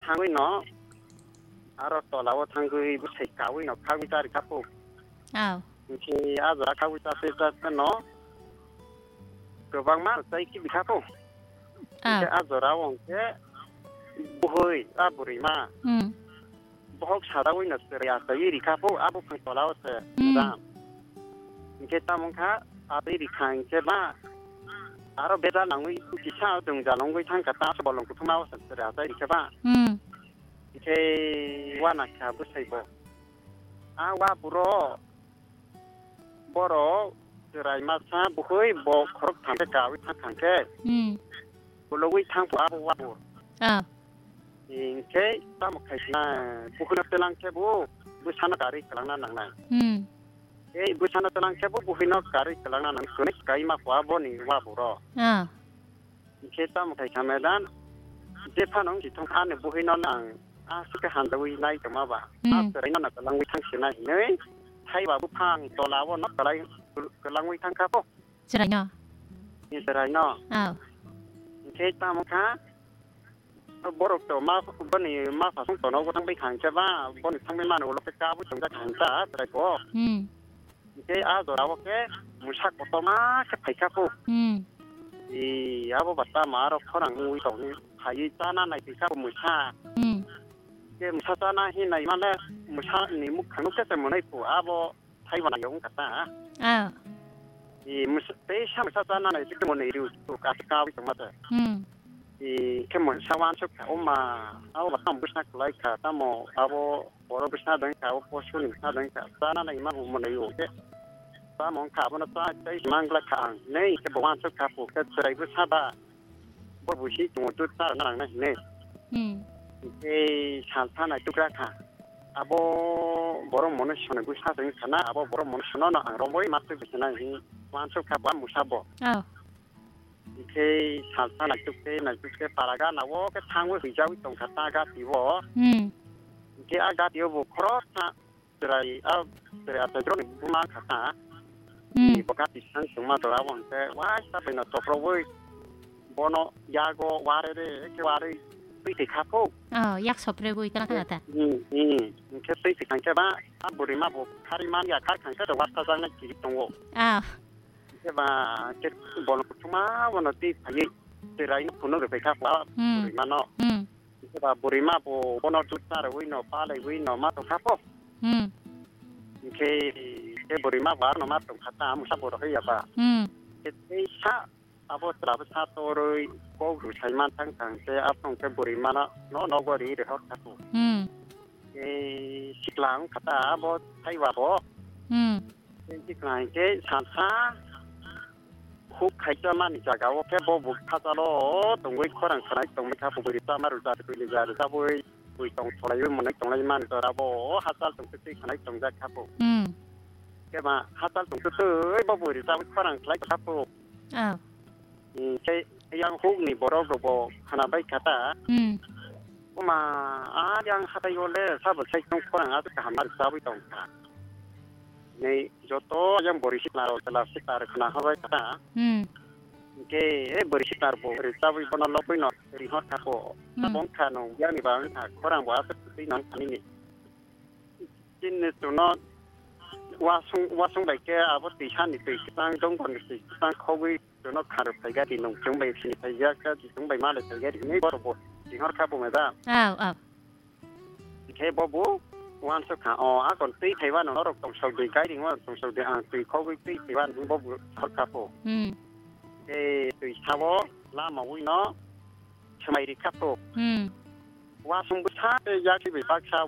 ทางไว้เนาะเราต่อเราทางคือบุษย์เก่าไว้เนาะข้าววิจารณ์ครับผมอ้าวที่อาจจะข้าววิจารณ์เสร็จแล้วเนาะก็บางมาใส่กินครับผมที่อาจจะเราองค์แค่บุหรี่บุหรี่มาบอกชาดาวินัสเรียสยีริครับผมบุคคลต่อเราเสร็จแล้วที่ตามองค์อาริขังแค่มาเราเบต้าหลังวิจิชาตรงจะลงวิทางกตาสบลงกุทมาสันเสรียสแค่มาที่ว่านักข่าวบุษย์บอกว่าบุรุษบรอจะไรมาซาบุคอยบอกครบทางกาวิทางขังแค่บุรุษวิทางผู้ว่าบุยิ่งแค่ตามใครนะบุคคลเตลังแค่บุษานาการิกลังนั้นนั่งบุษานาเตลังแค่บุคคลนาการิกลังนั้นคนนี้ใครมาผู้ว่านี่ว่าบุรุษแค่ตามใครทำไม่ได้เจ้าพน้องจิตทองอันบุคคลนั่งสิกหันตวินัยกับมาบ่าแต่ในนั้นกำลังวิทางเสนาเนยไทยว่าผู้พังตัวลาวนักอะไรกำลังวิทางครับจะไรเนาะนี่จะไรเนาะเทตามค่ะบริษัทมาบริษัทมาฝากส่งตัวน้องก็ทั้งไปขังใช่ป่ะบริษัททั้งไม่มาหนูเราไปก้าวไปถึงจะขังจ้าแต่ก็เทตัวเราแค่มุชักตัวมาแค่ไปครับบัตรมาเราเขาหนังวิตรงนี้หายจ้าหน้าในที่ครับมุชักเกมชาติหน้าที่ไหนมาแล้วมุชานี่มุขนุกจะมันให้ผู้ไทยวันยงกันตามุสเตชัมชาติหน้าในที่มันนี่ดูตัวกาสกาวิตมาเตอแค่มันชาวบ้านชอบมาบัตรทำบุษนักไล่ค่ะตั้มบริบุษนักดังค่ะโพสต์นี่ดังค่ะตาหน้าในมันมันอยู่แค่ตามองข่าวมันตาใจมังกรข่างนี่แค่บอกว่าชอบข่าวแค่ใจบุษนักบ้าบริบุชีตัวจุดตาหน้าในนี่ชาติท่านอายุกระค่ะบรมมนุษย์ในกุศลถึงขนาดบรมมนุษย์นั่นอ่ะเราไม่มาถึงขนาดนี้วันสุขภาพมุสาบที่ชาติท่านอายุเกปารากันว่าก็ทางวิจิตรวิตรงขัดตากาติวที่อากาศอยู่บุคลาจะไรจะไรแต่จนบุมาขัดตาที่ปกติสังสมาตัวเราวันแต่ว่าถ้าเป็นตัวเราเว้ยบนยาโกวาร์เร่แค่วาร์วิธีครับอยากสอบเรื่องกันแล้วแต่แค่ตีสิขังแค่บ้าบุรีมาบุคาริมันอยากขังแค่แต่วัดตาจังนั่นจีตรงโง่แค่บ้าแค่บอลกุศมาวันที่พายจะไรนุคุณนึกไปครับว่าบุรีมาเนาะแค่บ้าบุรีมาบุบนจุดตาเลยวินอป้าเลยวินอมาตรงครับแค่บุรีมาบ้านอมาตรงขัดตามุสาบุรียาบ้าแค่ที่ชาตราบชาโตเลยก็รู้ใช้มันทั้งทางเจ้าต้องเป็นบริมาณน้องบริเดี๋ยวเขาทำสิกหลังขัดตาไทยว่าสิกหลังเจ้าชาซาคุกใครจะมันจากเอาแค่บุกข้าจะรอตรงไว้ข้อหลังขนาดตรงไม่ครับบริษัทมารู้จักตัวเองจะบุยตรงอะไรมันตรงอะไรมันตัวเราฮัตตัลตรงที่ขนาดตรงจะครับแค่มาฮัตตัลตรงที่บริษัทข้อหลังใครครับใช่ยังฮุกนี่บรอบบขนาดไปขัดตามายังขัดอยู่เลยทราบใช้ตรงข้างอาจจะหามาทราบวิตรงกันในจดโตยังบริษัทเราจะลาสิตาร์ขนาดเขาไปขัดตาเก๋บริษัทเราบริษัทวิปนันลบไปหน่อยรีฮอตครับผมบางขนมยังมีบางข้อรังว่าเป็นนั่นนี่จินนี่ตัวนั้นว่าส่งไปแก่อาวุธที่ฉันนี่ไปตั้งตรงกันสิตั้งเขาไว้ตัวนั้นขาดไปแก่ที่น้องส่งไปสิไปแก่ก็ส่งไปมาเลยไปแก่ที่นี่ก็ระบบที่เขาครับผมไม่ได้แค่บ่วันสุดขาก่อนตีไทยว่าน้องเราต้องสอบดีไกด์ดีว่าต้องสอบดีตีเขาไว้ตีไทยว่าบ่เขาครับผมตีชาวลามาวิ่งเนาะทำไมดีครับผมว่าสมบูรณ์ชาติยากที่ไปปักชาว